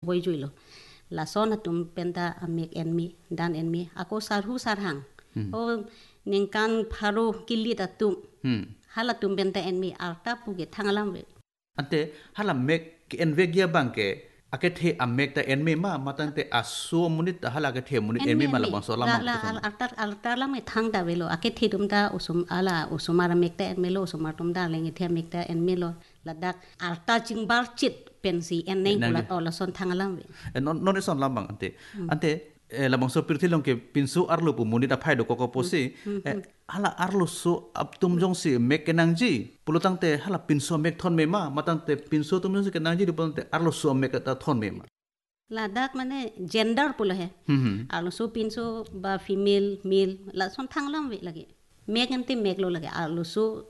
jui lo la son atum penta amek enmi dan enmi ako sarhu sarhang o ningkan pharu kilit atum hala tum penta enmi arta puge thangalam we ante hala mek enve gia bangke akethe amek ta enme ma matante asu munit hala akethe munit enme ma labang so lam altar lam e thang da velo akethe tum da usum ala usumara mek ta enme lo usumar tum da lengi the mek ta enme lo ladak arta jingbar chit pensi eneng pula ola son thangalam we non son lambang ante labang so pirthilong ke pinsu arlu pu munit aphai do koko posi hala arlu so aptum jong si mek kenang ji pulutang te hala pinso mek thon me ma matang te pinso tum jong si kenang ji dipon te arlu so mek ta thon me ma ladak mane gender pula he arlu so pinso ba female male la son thanglam we lagi mek ante mek lo lagi arlu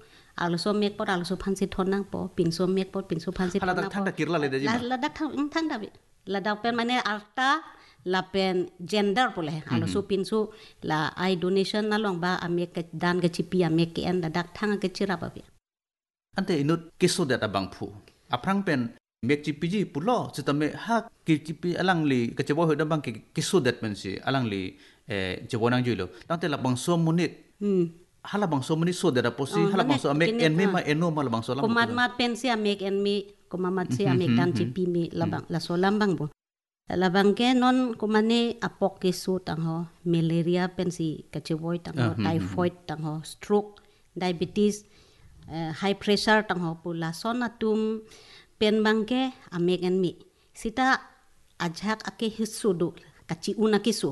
so mek por arlu so phansi thon nang po pinso mek por pinso phansi thon nang thang da kirla le de ji ladak thang da we ladak pen mane arta la pen gender pula he alo so pinsu la I donation na long ba amek dan ga chipi amek ke en dak thang ga chira ba be ante inut kiso data bangphu aprang pen mek chipi ji pulo chitame ha ki chipi alang li ka chebo hoda bang ki kiso dat men si alang li chebonang juilo tangte la bang so munit hala bang so munit so data posi hala bang so amek en me ma eno ma bang so lam komat mat pen si amek en me komamat si amek dan chipi me labang la so lambang bo labang ke non kumane apok ke su tang ho malaria pensi kachewoi tang ho typhoid tang ho stroke diabetes high pressure tang ho pula son atum pen bangke amek en mi sita ajak ake hisu do kachi una kisu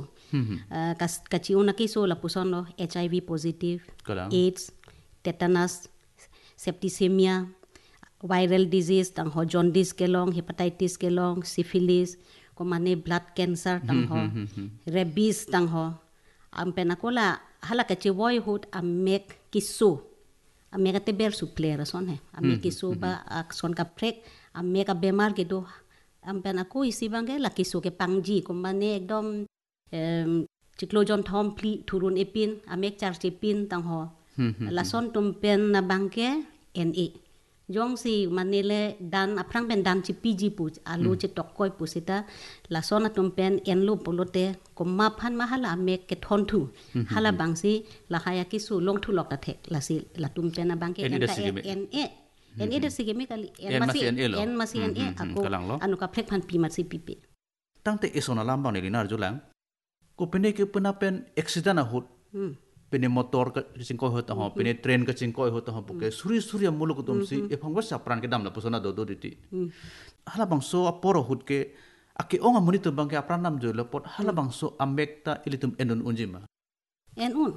kachi una kisu la puson lo HIV positive AIDS tetanus septicemia viral disease tang ho jaundice kelong hepatitis kelong syphilis komane blood cancer tang ho rabies tang ho ampen akola hala ka chewoi hut amek kisu amek ate ber suplera son he amek kisu ba akson ka prek amek bemar ke do ampen ako isi bange la kisu ke pangji komane ekdom ciklojon thom pli turun epin amek char chepin tang ho la son tumpen na bangke NA jong si manile dan aprang pen dan chipi pu alu che tokkoi pu sita la sona tumpen enlu polote komma phan mahala mek ke thon thu hala bangsi la haya ki su long thu lok ta thek la si la tumpen na bangke en e de sigemi kali en masi en e ako anu ka phlek phan pi masi pipi tangte esona lambang ni dinar julang ko pene ke pena pen accident a hut pene motor ka chingkoi hota ho pene train ka chingkoi hota ho puke suri muluk tum si e phangwa sapran ke dam la pusona do diti hala bang so aporo hut ke ake onga monitor bang ke apran nam jo lepot hala bang so amekta ilitum enun unjima enun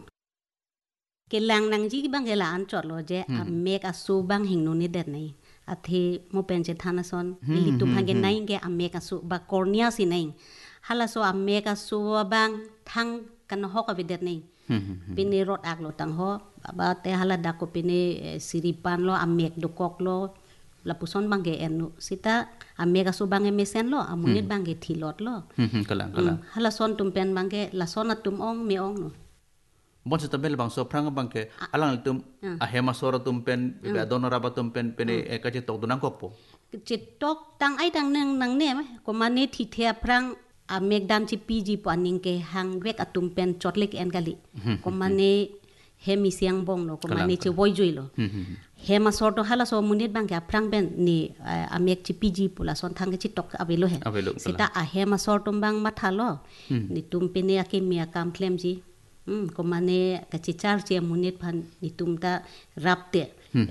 ke lang nang ji bang ke la an chot lo je amek asu bang hingnu ni det nei athi mo pen je thana son ilitum hange nai ke amek asu ba cornea si nai hala so amek asu bang thang kan ho ka videt nei pini rot ak lo tang ho ba te hala da ko pini siripan lo amek dokok lo la puson bangge enu sita amek asu bange mesen lo amunit bangge thilot lo kalang hala son tumpen bangge la son atum ong me ong no bon sita bel bang so prang bangke alang tum a hema soro tumpen be donora ba tumpen pene ka che tok dunang kokpo chitok tang ai tang nang ne ko mani thi the prang amek dan chipi ji paning ke hang wek atum pen chotlek en gali ko mane hemi siang bong lo ko mane che boy jui lo hema sorto hala so munit bang ka prang ben ni amek chipi ji pula son thang chi tok avelo he sita a hema sortum bang mathalo ni tum pene ake mia kam klem ji ko mane ka chi char che munit phan ni tum ta rapte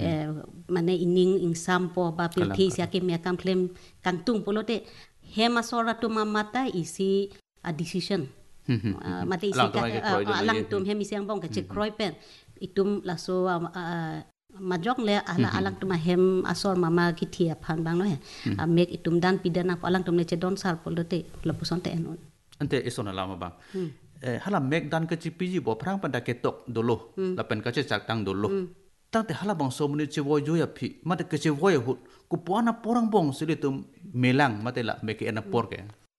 mane ining ing sampo ba pil thi sia ke mia kam klem kang tung polote hema sora tu mamata isi a decision mate isi alang tum hemi siang bong ka che kroi pen itum la so majok le alang tum hem asor mama ki thia phan bang no he mek itum dan pidana alang tum le che don sar polote la puson te enon ante isona lama bang hala mek dan ka chi piji bo prang panda ke tok dolo la pen ka che chak tang dolo tangte hala bang so muni che boy joya phi mate ke che boy hut ku puana porang bong silitum melang mate la meke ena porke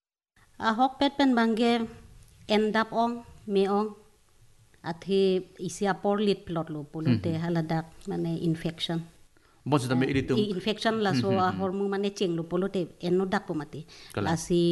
a hok pet pen bangge end up ong me ong athi isia porlit plot lo polote hala dak mane infection bon sita me ilitum infection la so hormone mane cheng lo polote enno dak ko mate la si